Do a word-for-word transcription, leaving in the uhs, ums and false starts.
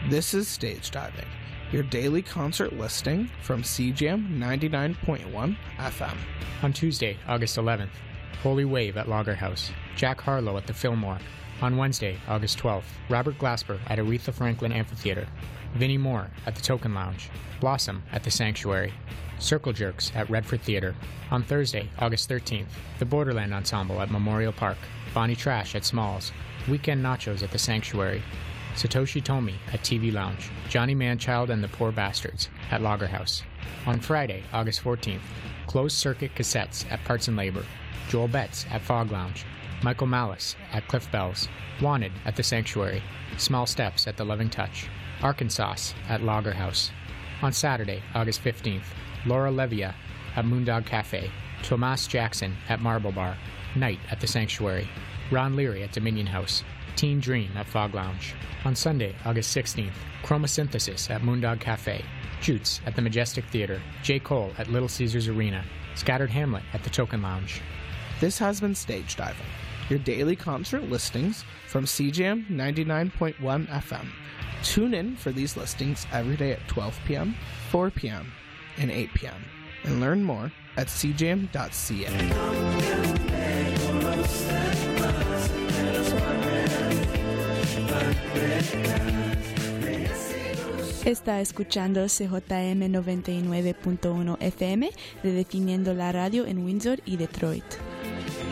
This is Stage Diving, your daily concert listing from C J A M ninety-nine point one F M. On Tuesday, August eleventh, Holy Wave at Lager House, Jack Harlow at the Fillmore. On Wednesday, August twelfth, Robert Glasper at Aretha Franklin Amphitheater, Vinnie Moore at the Token Lounge, Blossom at the Sanctuary, Circle Jerks at Redford Theater. On Thursday, August thirteenth, the Borderland Ensemble at Memorial Park, Bonnie Trash at Smalls, Weekend Nachos at the Sanctuary, Satoshi Tomi at T V Lounge, Johnny Manchild and the Poor Bastards at Lager House. On Friday, August fourteenth, Closed Circuit Cassettes at Parts and Labor, Joel Betts at Fog Lounge, Michael Malice at Cliff Bells, Wanted at the Sanctuary, Small Steps at the Loving Touch, Arkansas at Lager House. On Saturday, August fifteenth, Laura Levia at Moondog Cafe, Tomas Jackson at Marble Bar, Night at the Sanctuary, Ron Leary at Dominion House, Teen Dream at Fog Lounge. On Sunday, August sixteenth, Chromosynthesis at Moondog Cafe, Jutes at the Majestic Theater, J. Cole at Little Caesars Arena, Scattered Hamlet at the Token Lounge. This has been Stage Diving, your daily concert listings from C J A M ninety-nine point one F M. Tune in for these listings every day at twelve p.m., four p.m., and eight p.m. and learn more at c j m dot c a. Está escuchando C J M noventa y nueve punto uno F M, redefiniendo la radio en Windsor y Detroit.